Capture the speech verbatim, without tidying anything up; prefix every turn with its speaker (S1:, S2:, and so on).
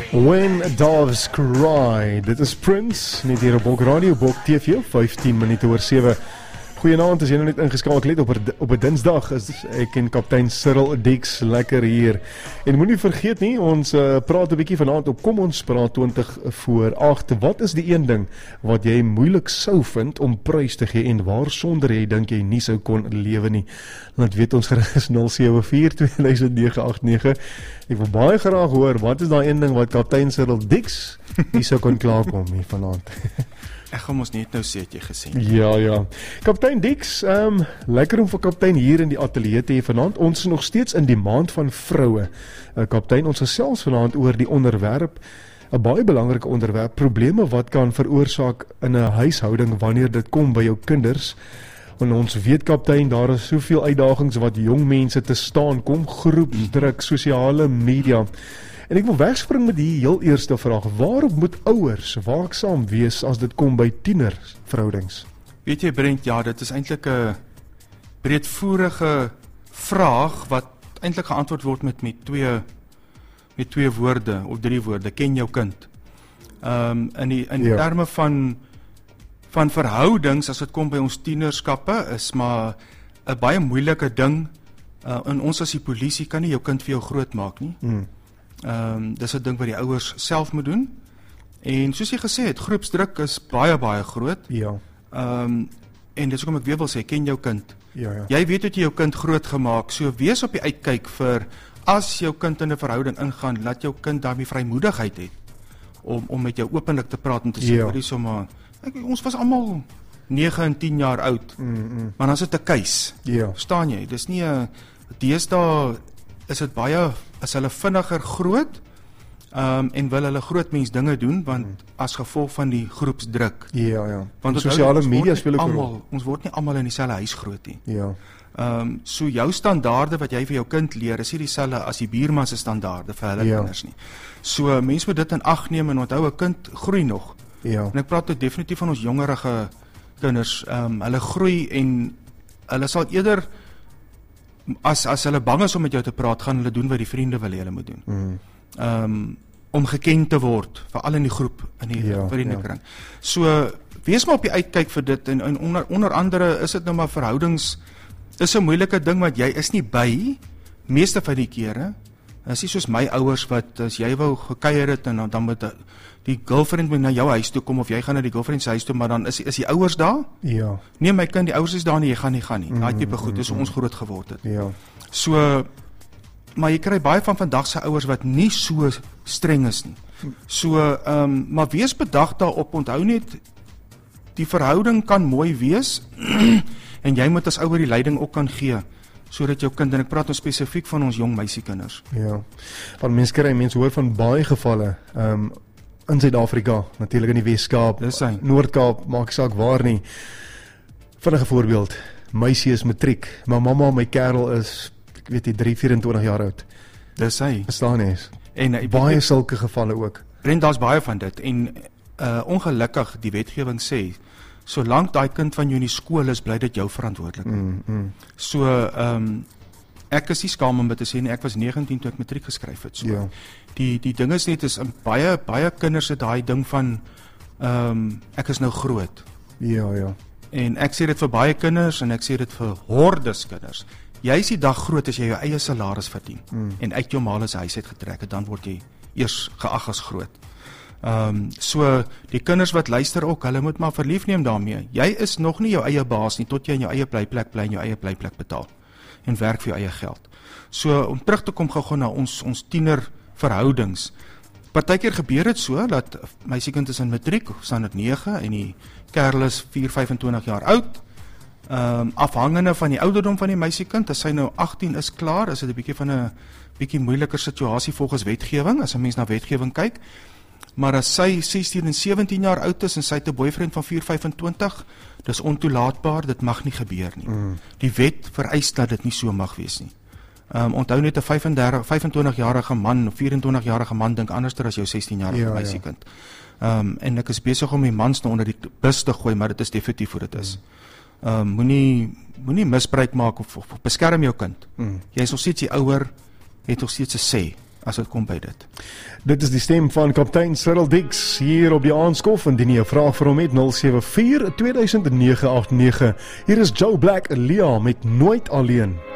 S1: When Doves Cry, dit is Prince, net hier op Bok Radio, Bok T V, vyftien minute oor sewe. Goeienaand, as jy nou net ingeskakel het op 'n op 'n Dinsdag, is ek en kaptein Cyril Dix lekker hier. En moenie vergeet nie, ons uh, praat 'n bietjie vanaand op Kom ons praat twintig voor agt. Wat is die een ding wat jy moeilik sou vind om prys te gee en waar sonder jy dink jy nie sou kon lewe nie? Laat weet ons gerus nul sewe vier twee nege agt nege. Ek wil baie graag hoor, wat is daai een ding wat kaptein Cyril Dix nie sou kon klaarkom hier vanaand?
S2: Ek gaan ons net nou sê het jy gesê.
S1: Ja, ja. Kaptein Dix, um, lekker om vir kaptein hier in die ateljee te hê vanaand. Ons is nog steeds in die maand van vroue. Uh, kaptein, ons gesels vanaand oor die onderwerp, 'n baie belangrike onderwerp, probleme wat kan veroorsaak in 'n huishouding wanneer dit kom by jou kinders. En ons weet, kaptein, daar is soveel uitdagings wat jong mense te staan kom, groepsdruk, sosiale media. En ek wil wegspring met die heel eerste vraag, waarop moet ouers waaksaam wees as dit kom by tienerverhoudings?
S2: Weet jy, Brent, ja, dit is eintlik 'n breedvoerige vraag wat eintlik geantwoord word met met twee met twee woorde of drie woorde. Ken jou kind. Ehm um, in die in ja. terme van van verhoudings as dit kom by ons tienerskappe is maar 'n baie moeilike ding. Uh, en ons as die polisie kan nie jou kind vir jou groot maak nie. Hmm. Ehm um, dis 'n ding wat die ouers self moet doen. En soos jy gesê het, groepsdruk is baie baie groot.
S1: Ja.
S2: Ehm um, en dis hoekom ek weer wil sê, ken jou kind.
S1: Ja, ja.
S2: Jy weet dat jy jou kind groot gemaak, so wees op die uitkyk vir as jou kind in 'n verhouding ingaan, laat jou kind daarmee vrymoedigheid hê om om met jou openlik te praat en te sê, hoor, ja. maar ek, ons was almal nege en tien jaar oud. Mm, mm. Maar dan is dit 'n keis.
S1: Ja.
S2: Verstaan jy? Dis nie 'n deesdae is dit baie as hulle vinniger groot um, en wil hulle groot mens dinge doen want hmm. as gevolg van die groepsdruk.
S1: Ja, ja.
S2: Want
S1: sosiale media speel ook 'n rol.
S2: Ons word nie almal in dieselfde huis groot nie.
S1: Ja.
S2: Ehm um, so jou standaarde wat jy vir jou kind leer is nie dieselfde as die buurman se standaarde vir hulle ja. kinders nie. So mense moet dit in ag neem en onthou 'n kind groei nog.
S1: Ja.
S2: En ek praat dit definitief van ons jongerige kinders. Ehm um, hulle groei en hulle sal eerder As, as hulle bang is om met jou te praat, gaan hulle doen wat die vriende wil hulle moet doen. Mm. Um, om geken te word, veral in die groep, in die ja, vriendekring. Ja. So, wees maar op die uitkyk vir dit, en, en onder, onder andere is dit nou maar verhoudings, is 'n moeilike ding wat jy is nie by, meeste van die kere, is nie soos my ouers wat, as jy wou gekuier het, en dan, dan moet die girlfriend moet na jou huis toe kom, of jy gaan na die girlfriend se huis toe, maar dan is, is die ouers daar?
S1: Ja.
S2: Nee, my kind, die ouers is daar nie, jy gaan nie, gaan nie. Mm, Daai tipe goed, dis hoe ons groot geword het.
S1: Ja.
S2: So, maar jy kry baie van vandag se ouers wat nie so streng is nie. So, ehm, um, maar wees bedag daarop, onthou net, die verhouding kan mooi wees, en jy moet as ouer die leiding ook kan gee, sodat jou kind, en ek praat nou spesifiek van ons jong meisiekinders.
S1: Ja, want mense kry, mense hoor van baie gevalle, ehm, um, in Suid-Afrika, natuurlik in die Weskaap, Noord-Kaap, maak saak waar nie. Vinnige voorbeeld, meisie is matriek, maar mamma, my kerel is, ek weet nie, drie, vyf-en-twintig jaar oud.
S2: Dis hy.
S1: Verstaan jy?
S2: En uh,
S1: baie weet, sulke gevalle ook.
S2: Brent, daar's baie van dit, en uh, ongelukkig, die wetgewing sê, solank daai kind van jou in die skool is, bly dit jou verantwoordelik. Mm, mm. So, ehm, um, ek is nie skaam om dit te sê nie, ek was negentien toe ek matriek geskryf het. So. Ja. Die die ding is net is baie baie kinders het daai ding van ehm um, ek is nou groot.
S1: Ja, ja.
S2: En ek sê dit vir baie kinders en ek sê dit vir hordes kinders. Jy is die dag groot as jy jou eie salaris verdien mm. en uit jou ma se huis uit getrek het, dan word jy eers geag as groot. Ehm um, so die kinders wat luister ook, hulle moet maar verlief neem daarmee. Jy is nog nie jou eie baas nie tot jy in jou eie blyplek bly en jou eie blyplek betaal en werk vir jou eie geld. So om terug te kom gou na ons ons tiener verhoudings. Partykeer gebeur dit so dat meisiekind is in matriek, standaard nege en die kerel is vier, vyf-en-twintig jaar oud. Ehm um, afhangende van die ouderdom van die meisiekind, as sy nou agttien is klaar, is dit 'n bietjie van 'n bietjie moeiliker situasie volgens wetgewing as 'n mens na wetgewing kyk. Maar as sy sestien en sewentien jaar oud is en sy het 'n boyfriend van vier, vyf-en-twintig, dis ontoelaatbaar, dit mag nie gebeur nie. Mm. Die wet vereis dat dit nie so mag wees nie. Um, onthou net 'n vyf-en-dertig, vyf-en-twintig-jarige man of vyf-en-twintig-jarige man dink anderster as jou sestien-jarige ja, meisiekind. Ja. Um, en ek is besig om die mans nou onder die bus te gooi, maar dit is definitief hoe dit is. Mm. Um, moenie moenie misbruik maak of, of, of beskerm jou kind. Mm. Jy is nog steeds die ouer, het nog steeds 'n sê. as dit kom by dit.
S1: Dit is die stem van kaptein Cyril Dix hier op die aanskof. Indien jy 'n vraag vir hom het, nul sewe vier twee nege agt nege. Hier is Joe Black, Lia met Nooit Alleen.